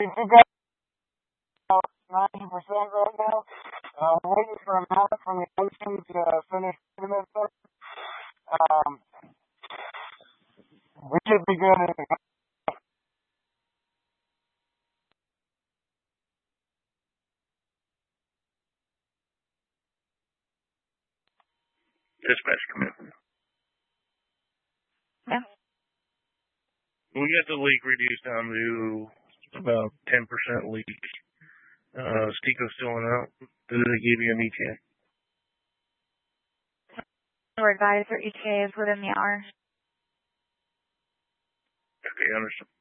you got 90% right now. Waiting for a map from the ocean to finish this up. We should be good. Dispatch, come in. Yeah. We got the leak reduced down to about 10% leak. Stico's still out. Did they give you an ETA? We're advised for ETA is within the hour. Okay, understood.